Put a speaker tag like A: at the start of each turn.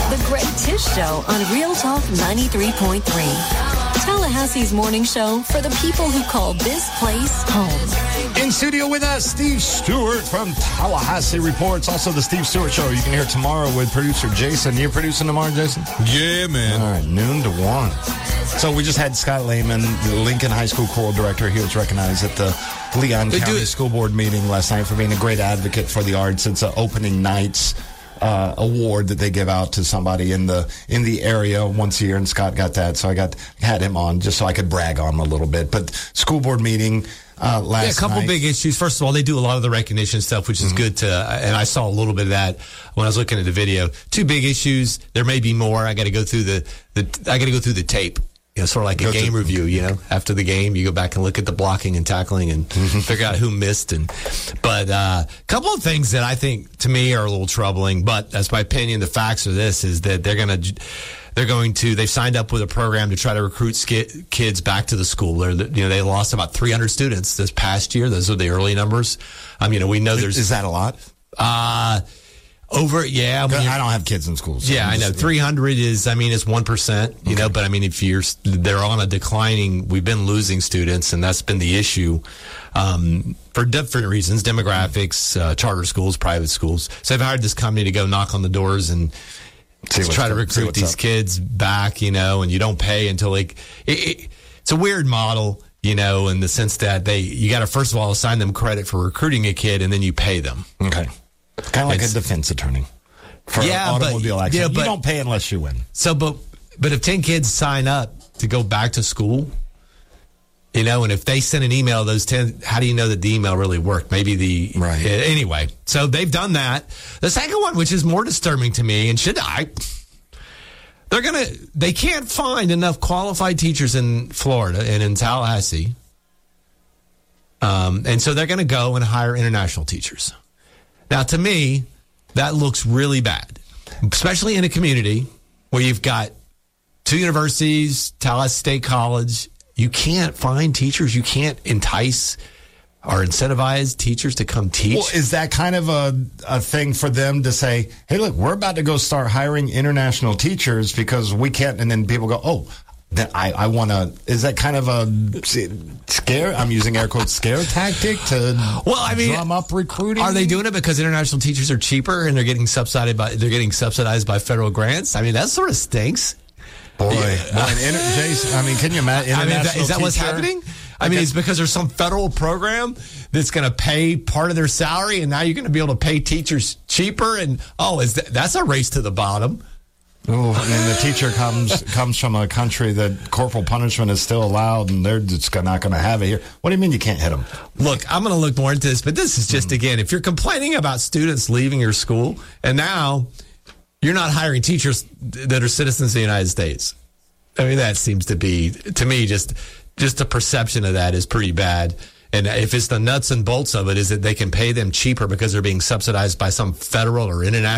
A: The Greg Tish Show on Real Talk 93.3. Tallahassee's morning show for the people who call this place home.
B: In studio with us, Steve Stewart from Tallahassee Reports. Also, the Steve Stewart Show. You can hear tomorrow with producer Jason. You're producing tomorrow, Jason?
C: Yeah, man.
B: All right, noon to 1. So we just had Scott Lehman, the Lincoln High School choral director. He was recognized at the Leon County School Board meeting last night for being a great advocate for the arts. It's an opening night's award that they give out to somebody in the area once a year, and Scott got that, so I had him on just so I could brag on him a little bit. But school board meeting last night.
D: A couple big issues. First of all, they do a lot of the recognition stuff, which is good and I saw a little bit of that when I was looking at the video. Two big issues. There may be more. I got to go through the tape. Sort of like a game review, after the game, you go back and look at the blocking and tackling and figure out who missed. But a couple of things that I think, to me, are a little troubling, but that's my opinion. The facts of this is that they've signed up with a program to try to recruit kids back to the school. They lost about 300 students this past year. Those are the early numbers. We know there's...
B: Is that a lot?
D: I
B: don't have kids in school. So
D: I know. 300 is, it's 1%, but if they're on a declining, we've been losing students, and that's been the issue, for different reasons, demographics, charter schools, private schools. So they've hired this company to go knock on the doors and try to recruit these kids back, and you don't pay until it's a weird model, in the sense that you got to, first of all, assign them credit for recruiting a kid, and then you pay them.
B: Okay. Kind of like a defense attorney for an automobile accident. You don't pay unless you win.
D: So, but if 10 kids sign up to go back to school, and if they send an email, those 10, how do you know that the email really worked? Maybe anyway, so they've done that. The second one, which is more disturbing to me, and they can't find enough qualified teachers in Florida and in Tallahassee. And so they're going to go and hire international teachers. Now, to me, that looks really bad, especially in a community where you've got 2 universities, Tallahassee State College. You can't find teachers. You can't entice or incentivize teachers to come teach.
B: Well, is that kind of a thing for them to say, hey, look, we're about to go start hiring international teachers because we can't, and then people go, oh, then I want to, is that kind of a scare, I'm using air quotes, scare tactic to drum up recruiting?
D: Are they doing it because international teachers are cheaper and they're getting subsidized by federal grants? That sort of stinks.
B: Jason, can you imagine?
D: Is that what's happening? It's because there's some federal program that's going to pay part of their salary, and now you're going to be able to pay teachers cheaper, and that's a race to the bottom.
B: Oh, the teacher comes from a country that corporal punishment is still allowed, and they're just not going to have it here. What do you mean you can't hit them?
D: Look, I'm going to look more into this, but this is just, again, if you're complaining about students leaving your school, and now you're not hiring teachers that are citizens of the United States. That seems to be, to me, just the perception of that is pretty bad. And if it's the nuts and bolts of it, is that they can pay them cheaper because they're being subsidized by some federal or international